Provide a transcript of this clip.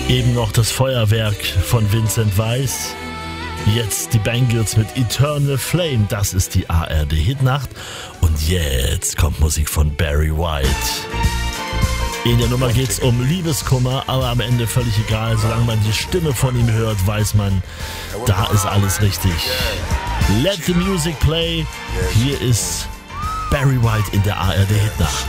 Eben noch das Feuerwerk von Vincent Weiss. Jetzt die Bangles mit Eternal Flame. Das ist die ARD-Hitnacht. Und jetzt kommt Musik von Barry White. In der Nummer geht's um Liebeskummer, aber am Ende völlig egal. Solange man die Stimme von ihm hört, weiß man, da ist alles richtig. Let the music play. Hier ist Barry White in der ARD-Hitnacht.